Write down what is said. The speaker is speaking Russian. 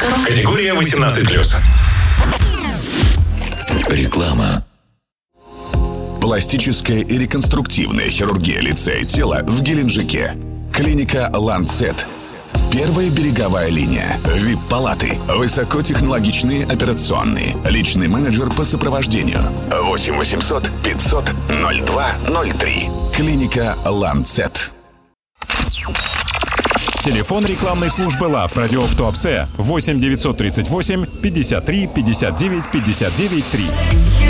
Категория 18+. Реклама. Пластическая и реконструктивная хирургия лица и тела в Геленджике. Клиника «Ланцет». Первая береговая линия. ВИП-палаты. Высокотехнологичные операционные. Личный менеджер по сопровождению. 8 800 500 02 03. Клиника «Ланцет». Телефон рекламной службы ЛАВ «Радио в Туапсе» 8 938 53 59 59 3.